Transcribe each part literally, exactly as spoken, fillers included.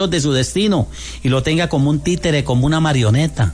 de su destino y lo tenga como un títere, como una marioneta.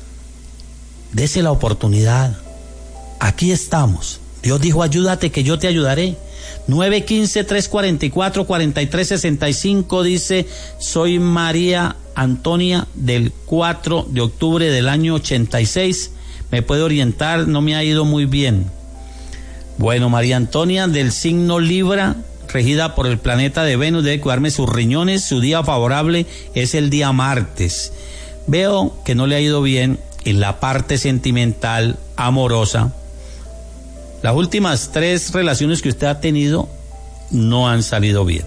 Dese la oportunidad. Aquí estamos. Dios dijo, ayúdate que yo te ayudaré. nueve uno cinco, tres cuatro cuatro, cuatro tres seis cinco dice, soy María Antonia del cuatro de octubre del año ochenta y seis. ¿Me puede orientar? No me ha ido muy bien. Bueno, María Antonia del signo Libra, regida por el planeta de Venus, debe cuidarme sus riñones. Su día favorable es el día martes. Veo que no le ha ido bien en la parte sentimental, amorosa. Las últimas tres relaciones que usted ha tenido no han salido bien.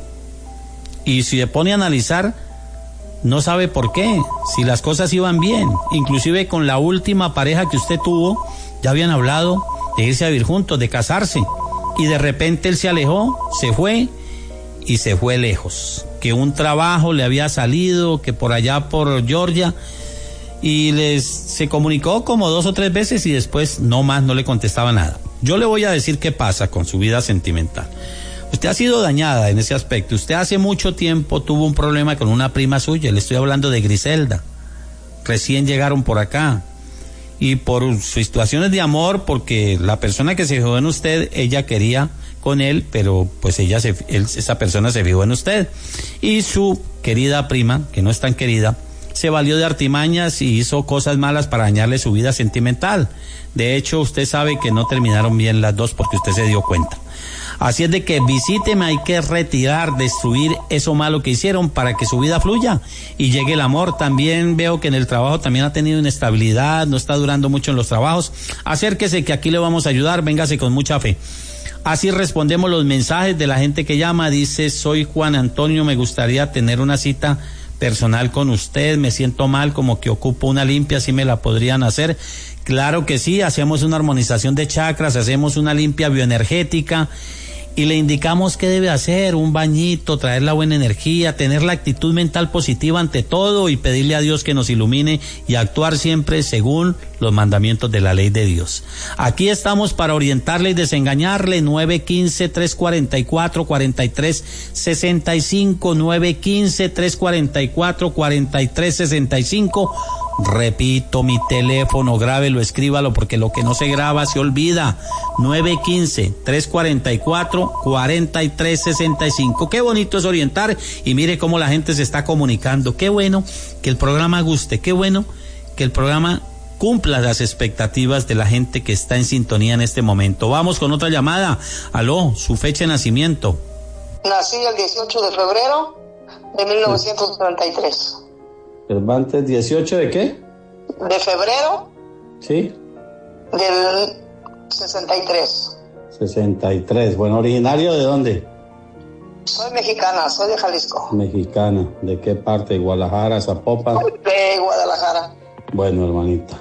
Y si se pone a analizar, no sabe por qué, si las cosas iban bien. Inclusive con la última pareja que usted tuvo, ya habían hablado de irse a vivir juntos, de casarse. Y de repente él se alejó, se fue y se fue lejos. Que un trabajo le había salido, que por allá por Georgia, y les se comunicó como dos o tres veces y después no más, no le contestaba nada. Yo le voy a decir qué pasa con su vida sentimental. Usted ha sido dañada en ese aspecto. Usted hace mucho tiempo tuvo un problema con una prima suya, le estoy hablando de Griselda. Recién llegaron por acá. Y por situaciones de amor, porque la persona que se fijó en usted, ella quería con él, pero pues ella se, él, esa persona se fijó en usted. Y su querida prima, que no es tan querida, se valió de artimañas y hizo cosas malas para dañarle su vida sentimental. De hecho, usted sabe que no terminaron bien las dos porque usted se dio cuenta. Así es de que visíteme, hay que retirar, destruir eso malo que hicieron para que su vida fluya y llegue el amor. También veo que en el trabajo también ha tenido inestabilidad, no está durando mucho en los trabajos. Acérquese que aquí le vamos a ayudar, véngase con mucha fe. Así respondemos los mensajes de la gente que llama. Dice, soy Juan Antonio, me gustaría tener una cita personal con usted, me siento mal, como que ocupo una limpia, ¿sí me la podrían hacer? Claro que sí, hacemos una armonización de chakras, hacemos una limpia bioenergética y le indicamos qué debe hacer, un bañito, traer la buena energía, tener la actitud mental positiva ante todo y pedirle a Dios que nos ilumine y actuar siempre según los mandamientos de la ley de Dios. Aquí estamos para orientarle y desengañarle. Nueve uno cinco, tres cuatro cuatro, cuatro tres seis cinco, nueve uno cinco, tres cuatro cuatro, cuatro tres seis cinco. Repito, mi teléfono, grábelo, escríbalo, porque lo que no se graba se olvida. nueve uno cinco, tres cuatro cuatro, cuatro tres seis cinco. Qué bonito es orientar y mire cómo la gente se está comunicando. Qué bueno que el programa guste, qué bueno que el programa cumpla las expectativas de la gente que está en sintonía en este momento. Vamos con otra llamada. Aló, su fecha de nacimiento. Nací el dieciocho de febrero de mil novecientos treinta y tres. Cervantes, ¿dieciocho de qué? De febrero. Sí. Del sesenta y tres. sesenta y tres. Bueno, ¿originario de dónde? Soy mexicana, soy de Jalisco. Mexicana. ¿De qué parte? ¿Guadalajara, Zapopan? De Guadalajara. Bueno, hermanita.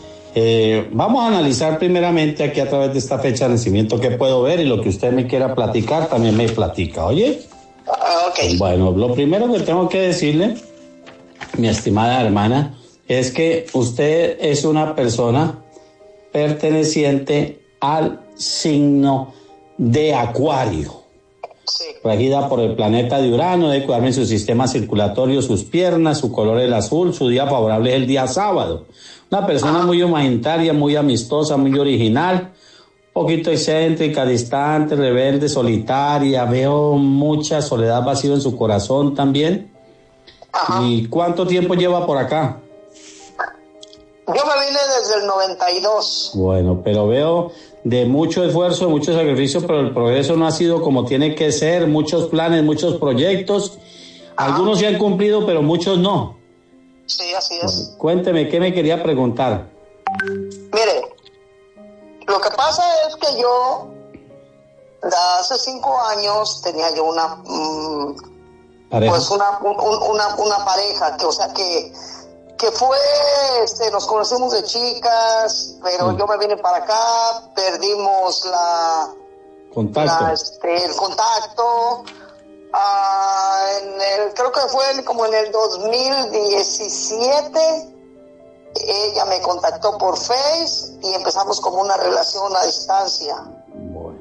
Eh, vamos a analizar primeramente aquí a través de esta fecha de nacimiento que puedo ver y lo que usted me quiera platicar también me platica, ¿oye? Uh, ok. Bueno, lo primero que tengo que decirle, mi estimada hermana, es que usted es una persona perteneciente al signo de Acuario. Sí. Regida por el planeta de Urano, debe cuidarme su sistema circulatorio, sus piernas, su color es el azul, su día favorable es el día sábado. Una persona muy humanitaria, muy amistosa, muy original, un poquito excéntrica, distante, rebelde, solitaria, veo mucha soledad, vacío en su corazón también. Ajá. ¿Y cuánto tiempo lleva por acá? Yo me vine desde el noventa y dos. Bueno, pero veo de mucho esfuerzo, mucho sacrificio, pero el progreso no ha sido como tiene que ser, muchos planes, muchos proyectos, Ajá. Algunos se han cumplido, pero muchos no. Sí, así es. Bueno, cuénteme, ¿qué me quería preguntar? Mire, lo que pasa es que yo, hace cinco años, tenía yo una, mmm, pues una, un, una, una pareja, que, o sea, que, que fue, este, nos conocimos de chicas, pero sí. Yo me vine para acá, perdimos la, contacto, la, este, el contacto. Uh, en el, creo que fue como en el dos mil diecisiete, ella me contactó por Face y empezamos como una relación a distancia. Bueno.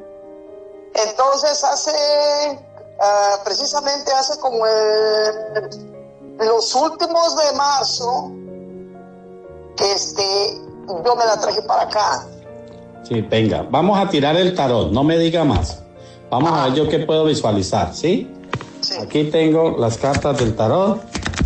Entonces hace, uh, precisamente hace como el los últimos de marzo, este, yo me la traje para acá. Sí, venga, vamos a tirar el tarot, no me diga más. Vamos ah. a ver yo qué puedo visualizar, ¿sí? Sí. Aquí tengo las cartas del tarot.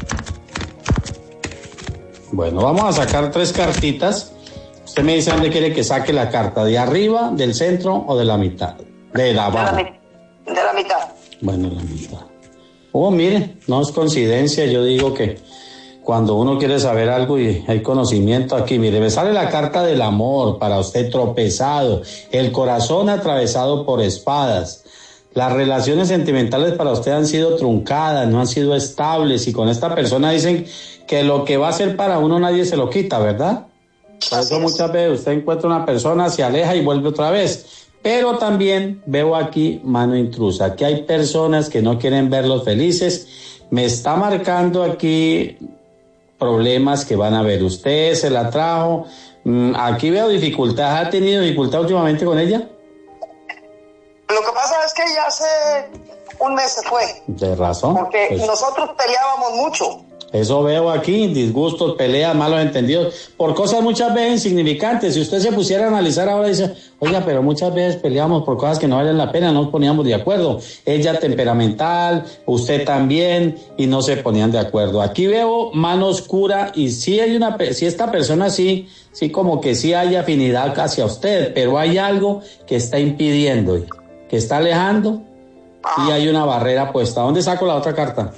Bueno, vamos a sacar tres cartitas. Usted me dice dónde quiere que saque la carta, ¿de arriba, del centro o de la mitad? De la abajo. De la, de la mitad. Bueno, la mitad. Oh, mire, no es coincidencia, yo digo que cuando uno quiere saber algo y hay conocimiento aquí, mire, me sale la carta del amor para usted tropezado, el corazón atravesado por espadas. Las relaciones sentimentales para usted han sido truncadas, no han sido estables, y con esta persona dicen que lo que va a ser para uno nadie se lo quita, ¿verdad? Por eso muchas veces usted encuentra una persona, se aleja y vuelve otra vez. Pero también veo aquí mano intrusa. Aquí hay personas que no quieren verlos felices. Me está marcando aquí problemas que van a ver. Usted se la trajo. Aquí veo dificultad. ¿Ha tenido dificultad últimamente con ella? Lo que pasa es que ya hace un mes se fue. De razón. Porque pues, nosotros peleábamos mucho. Eso veo aquí, disgustos, peleas, malos entendidos, por cosas muchas veces insignificantes. Si usted se pusiera a analizar ahora, dice, oiga, pero muchas veces peleamos por cosas que no valen la pena, no nos poníamos de acuerdo. Ella temperamental, usted también, y no se ponían de acuerdo. Aquí veo mano oscura, y sí hay una, si esta persona sí, sí como que sí hay afinidad hacia usted, pero hay algo que está impidiendo, que está alejando, y hay una barrera puesta. ¿Dónde saco la otra carta?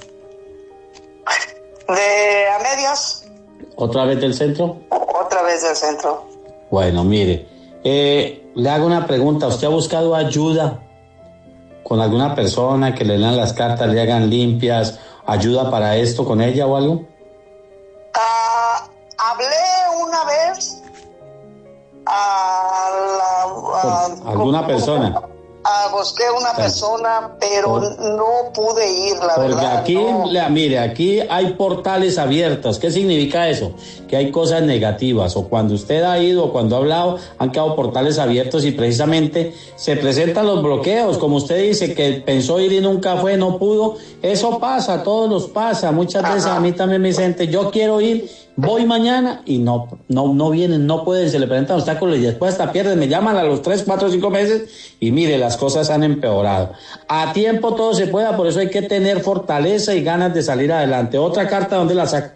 De a medias. ¿Otra vez del centro? Otra vez del centro. Bueno, mire, eh, le hago una pregunta. ¿Usted ha buscado ayuda con alguna persona que le lean las cartas, le hagan limpias, ayuda para esto con ella o algo? Uh, hablé una vez a la... A, ¿Alguna persona? Uh, busqué una persona, pero oh. no pude ir, la Porque verdad. aquí, no. la, mire, aquí hay portales abiertos. ¿Qué significa eso? Que hay cosas negativas, o cuando usted ha ido, o cuando ha hablado, han quedado portales abiertos y precisamente se presentan los bloqueos, como usted dice, que pensó ir y nunca fue, no pudo. Eso pasa, a todos los pasa. Muchas Ajá. veces a mí también me dicen, yo quiero ir, voy mañana, y no, no, no vienen, no pueden, se le presentan obstáculos y después hasta pierden, me llaman a los tres, cuatro, cinco meses y mire, las cosas han empeorado. A tiempo todo se pueda, por eso hay que tener fortaleza y ganas de salir adelante. Otra carta, ¿dónde la saca?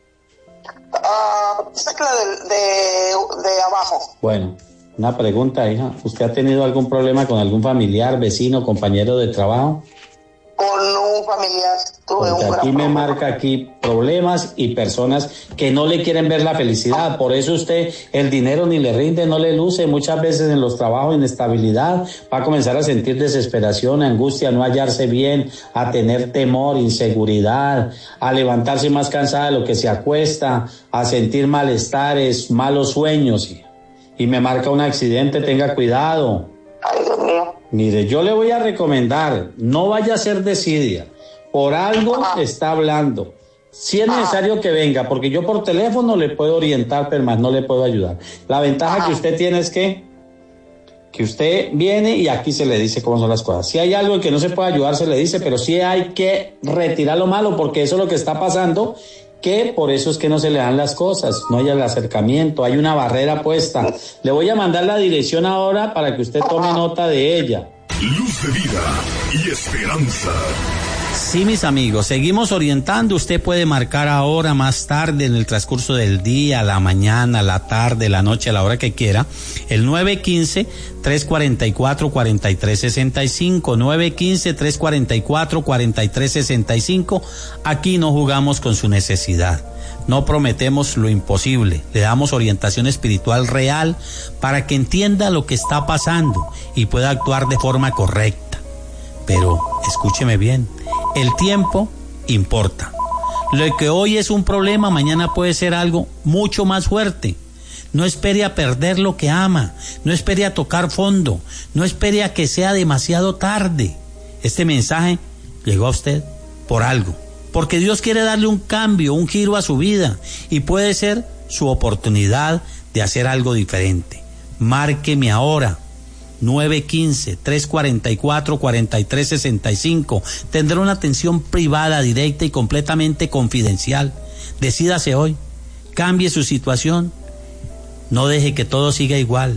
Uh, saca de, de, de abajo. Bueno, una pregunta, hija. ¿Usted ha tenido algún problema con algún familiar, vecino, compañero de trabajo? Con un familiar. Tuve Porque un aquí gran me problema. marca aquí problemas y personas que no le quieren ver la felicidad. Por eso usted el dinero ni le rinde, no le luce. Muchas veces en los trabajos, inestabilidad, va a comenzar a sentir desesperación, angustia, no hallarse bien, a tener temor, inseguridad, a levantarse más cansada de lo que se acuesta, a sentir malestares, malos sueños. Y me marca un accidente, tenga cuidado. Ay, Dios mío. Mire, yo le voy a recomendar, no vaya a ser desidia. Por algo está hablando. Si es necesario que venga, porque yo por teléfono le puedo orientar, pero más no le puedo ayudar. La ventaja que usted tiene es que, que usted viene y aquí se le dice cómo son las cosas. Si hay algo en que no se puede ayudar, se le dice, pero sí hay que retirar lo malo, porque eso es lo que está pasando, que por eso es que no se le dan las cosas, no hay el acercamiento, hay una barrera puesta. Le voy a mandar la dirección ahora para que usted tome nota de ella. Luz de vida y esperanza. Sí, mis amigos, seguimos orientando. Usted puede marcar ahora, más tarde, en el transcurso del día, la mañana, la tarde, la noche, a la hora que quiera, el nueve uno cinco, tres cuatro cuatro, cuatro tres seis cinco, nueve uno cinco, tres cuatro cuatro, cuatro tres seis cinco. Aquí no jugamos con su necesidad. No prometemos lo imposible, le damos orientación espiritual real para que entienda lo que está pasando y pueda actuar de forma correcta. Pero, escúcheme bien, el tiempo importa. Lo que hoy es un problema, mañana puede ser algo mucho más fuerte. No espere a perder lo que ama, no espere a tocar fondo, no espere a que sea demasiado tarde. Este mensaje llegó a usted por algo, porque Dios quiere darle un cambio, un giro a su vida, y puede ser su oportunidad de hacer algo diferente. Márqueme ahora, nueve uno cinco, tres cuatro cuatro, cuatro tres seis cinco. Tendrá una atención privada, directa y completamente confidencial. Decídase hoy, cambie su situación, no deje que todo siga igual.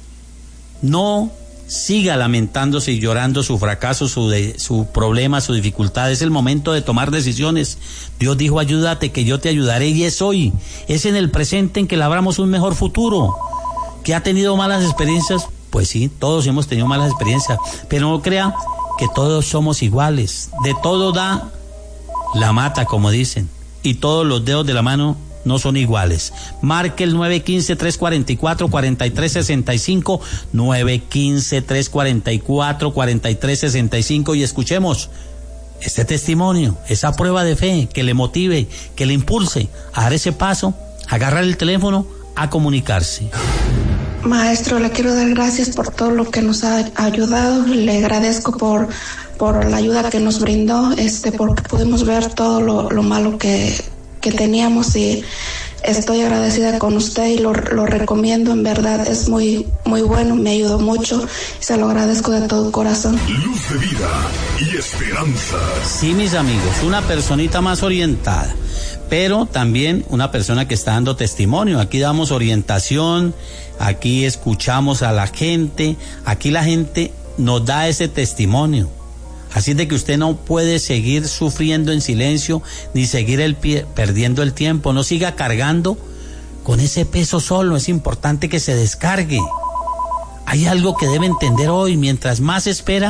No siga lamentándose y llorando su fracaso, su, de, su problema, su dificultad. Es el momento de tomar decisiones. Dios dijo, ayúdate que yo te ayudaré, y es hoy, es en el presente en que labramos un mejor futuro. ¿Que ha tenido malas experiencias? Pues sí, todos hemos tenido malas experiencias, pero no crea que todos somos iguales. De todo da la mata, como dicen, y todos los dedos de la mano no son iguales. Marque el nueve uno cinco, tres cuatro cuatro, cuatro tres seis cinco, nueve uno cinco, tres cuatro cuatro, cuatro tres seis cinco, y escuchemos este testimonio, esa prueba de fe que le motive, que le impulse a dar ese paso, a agarrar el teléfono, a comunicarse. Maestro, le quiero dar gracias por todo lo que nos ha ayudado. Le agradezco por por la ayuda que nos brindó, este, porque pudimos ver todo lo, lo malo que, que teníamos, y estoy agradecida con usted y lo, lo recomiendo, en verdad es muy muy bueno, me ayudó mucho y se lo agradezco de todo corazón. Luz de vida y esperanza. Sí, mis amigos, una personita más orientada, pero también una persona que está dando testimonio. Aquí damos orientación, aquí escuchamos a la gente, aquí la gente nos da ese testimonio. Así de que usted no puede seguir sufriendo en silencio, ni seguir el pie, perdiendo el tiempo. No siga cargando con ese peso solo. Es importante que se descargue. Hay algo que debe entender hoy. Mientras más espera,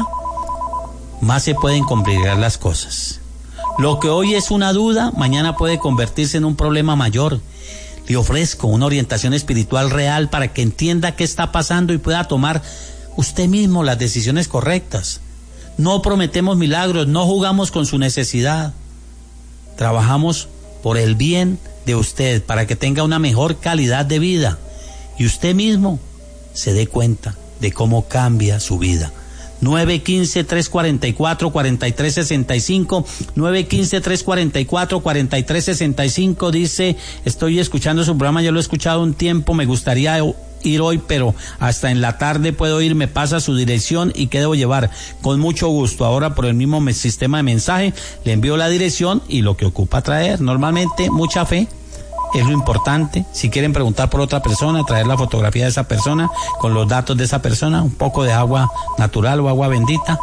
más se pueden complicar las cosas. Lo que hoy es una duda, mañana puede convertirse en un problema mayor. Le ofrezco una orientación espiritual real para que entienda qué está pasando y pueda tomar usted mismo las decisiones correctas. No prometemos milagros, no jugamos con su necesidad. Trabajamos por el bien de usted, para que tenga una mejor calidad de vida y usted mismo se dé cuenta de cómo cambia su vida. nueve uno cinco, tres cuatro cuatro, cuatro tres seis cinco, nueve uno cinco, tres cuatro cuatro, cuatro tres seis cinco. Dice, estoy escuchando su programa, yo lo he escuchado un tiempo, me gustaría ir hoy, pero hasta en la tarde puedo ir. Me pasa su dirección y qué debo llevar. Con mucho gusto. Ahora por el mismo sistema de mensaje le envío la dirección y lo que ocupa traer. Normalmente mucha fe es lo importante. Si quieren preguntar por otra persona, traer la fotografía de esa persona con los datos de esa persona, un poco de agua natural o agua bendita,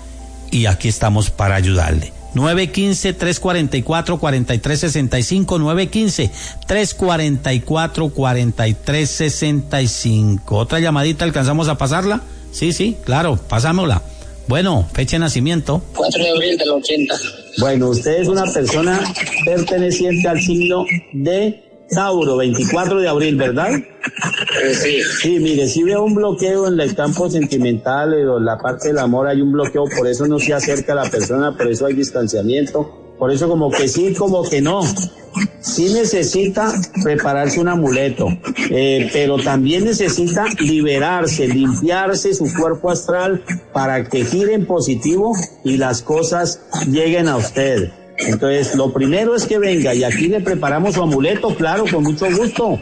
y aquí estamos para ayudarle. nueve uno cinco, tres cuatro cuatro, cuatro tres seis cinco, nueve uno cinco, tres cuatro cuatro, cuatro tres seis cinco. Otra llamadita, ¿alcanzamos a pasarla? Sí, sí, claro, pasámosla. Bueno, fecha de nacimiento. cuatro de abril del ochenta. Bueno, usted es una persona perteneciente al signo de Tauro, veinticuatro de abril, ¿verdad? Eh, sí. Sí, mire, si veo un bloqueo en el campo sentimental o en la parte del amor, hay un bloqueo, por eso no se acerca a la persona, por eso hay distanciamiento, por eso como que sí, como que no. Sí necesita prepararse un amuleto, eh, pero también necesita liberarse, limpiarse su cuerpo astral para que gire en positivo y las cosas lleguen a usted. Entonces, lo primero es que venga y aquí le preparamos su amuleto, claro, con mucho gusto.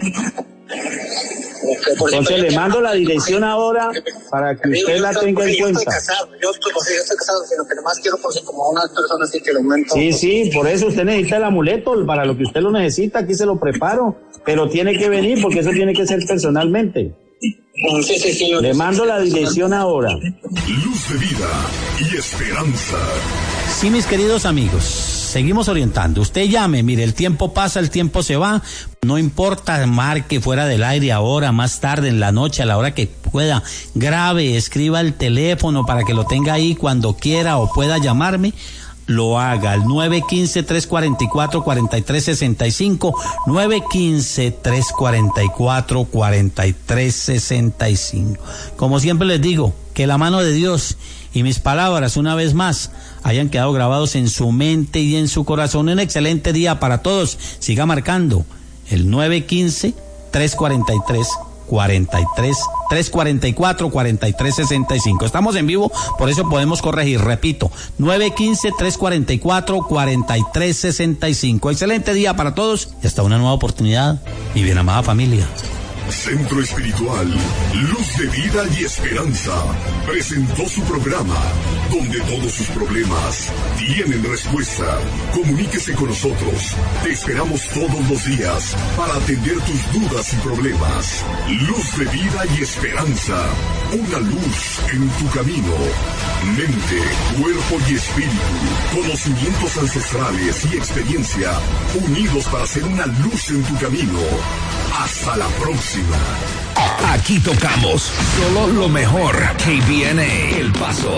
Entonces le mando la dirección ahora para que usted la tenga en cuenta. Yo estoy casado, sino que nomás quiero porque como unas personas sí que lo aumento. Sí, sí, por eso usted necesita el amuleto, para lo que usted lo necesita, aquí se lo preparo, pero tiene que venir porque eso tiene que ser personalmente. Sí, sí, sí, le mando la dirección ahora. Luz de vida y esperanza. Sí, mis queridos amigos, seguimos orientando. Usted llame, mire, el tiempo pasa, el tiempo se va. No importa, marque fuera del aire ahora, más tarde, en la noche, a la hora que pueda. Grabe, escriba el teléfono para que lo tenga ahí cuando quiera o pueda llamarme. Lo haga al nueve uno cinco, tres cuatro cuatro, cuatro tres seis cinco, nueve uno cinco, tres cuatro cuatro, cuatro tres seis cinco. Como siempre les digo, que la mano de Dios y mis palabras, una vez más, hayan quedado grabados en su mente y en su corazón. Un excelente día para todos. Siga marcando el nueve uno cinco, tres cuatro tres, cuatro tres, tres cuatro cuatro, cuatro tres seis cinco. Estamos en vivo, por eso podemos corregir. Repito, nueve uno cinco, tres cuatro cuatro, cuatro tres seis cinco. Excelente día para todos y hasta una nueva oportunidad, mi bien amada familia. Centro Espiritual, Luz de Vida y Esperanza, presentó su programa, donde todos sus problemas tienen respuesta. Comuníquese con nosotros. Te esperamos todos los días para atender tus dudas y problemas. Luz de Vida y Esperanza, una luz en tu camino. Mente, cuerpo y espíritu, conocimientos ancestrales y experiencia, unidos para hacer una luz en tu camino. Hasta la próxima. Aquí tocamos solo lo mejor. K B N A El Paso.